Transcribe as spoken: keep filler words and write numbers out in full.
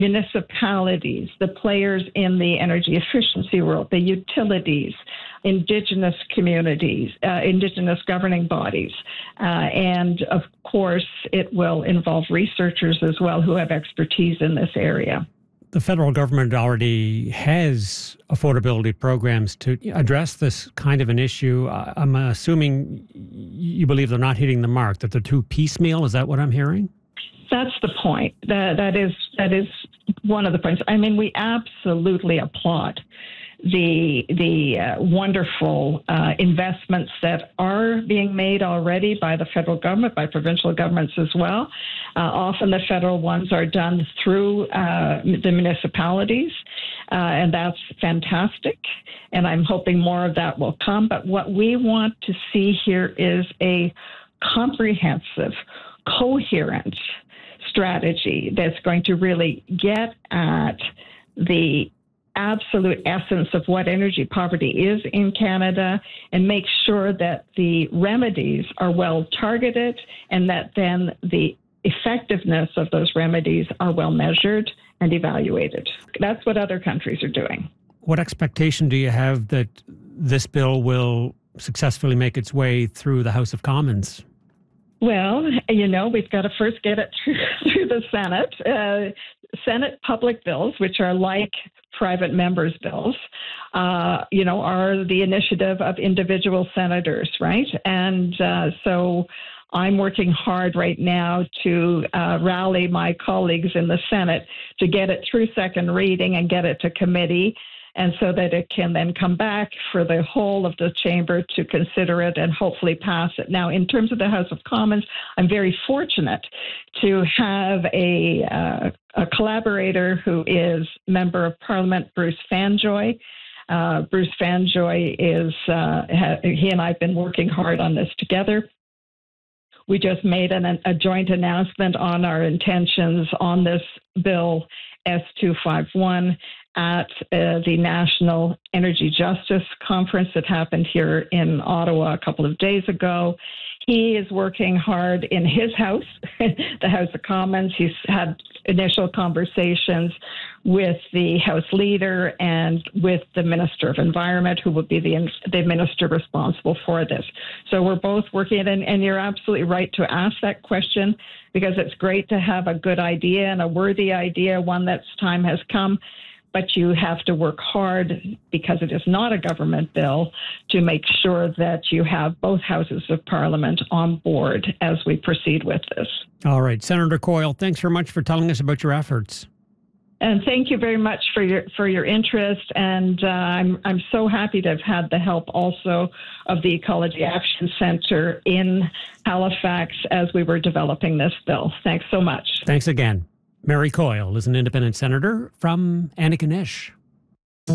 municipalities, the players in the energy efficiency world, the utilities, Indigenous communities, uh, Indigenous governing bodies. Uh, and of course, it will involve researchers as well who have expertise in this area. The federal government already has affordability programs to address this kind of an issue. I'm assuming you believe they're not hitting the mark, that they're too piecemeal. Is that what I'm hearing? That's the point. That, that is that is one of the points. I mean, we absolutely applaud the the uh, wonderful uh, investments that are being made already by the federal government, by provincial governments as well. Uh, often the federal ones are done through uh, the municipalities, uh, and that's fantastic. And I'm hoping more of that will come. But what we want to see here is a comprehensive, coherent strategy that's going to really get at the absolute essence of what energy poverty is in Canada and make sure that the remedies are well targeted and that then the effectiveness of those remedies are well measured and evaluated. That's what other countries are doing. What expectation do you have that this bill will successfully make its way through the House of Commons? Well, you know, we've got to first get it through, through the Senate. Uh, Senate public bills, which are like private members' bills, uh, you know, are the initiative of individual senators, right? And uh, so I'm working hard right now to uh, rally my colleagues in the Senate to get it through second reading and get it to committee, and so that it can then come back for the whole of the chamber to consider it and hopefully pass it. Now, in terms of the House of Commons, I'm very fortunate to have a, uh, a collaborator who is Member of Parliament Bruce Fanjoy. Uh, Bruce Fanjoy is, uh, ha- he and I have been working hard on this together. We just made an, a joint announcement on our intentions on this bill S two fifty-one at uh, the National Energy Justice Conference that happened here in Ottawa a couple of days ago. He is working hard in his house, the House of Commons. He's had initial conversations with the House Leader and with the Minister of Environment, who will be the, the minister responsible for this. So we're both working, and, and you're absolutely right to ask that question, because it's great to have a good idea and a worthy idea, one that's time has come. But you have to work hard, because it is not a government bill, to make sure that you have both houses of Parliament on board as we proceed with this. All right. Senator Coyle, thanks very much for telling us about your efforts. And thank you very much for your for your interest. And uh, I'm I'm so happy to have had the help also of the Ecology Action Centre in Halifax as we were developing this bill. Thanks so much. Thanks again. Mary Coyle is an independent senator from Antigonish.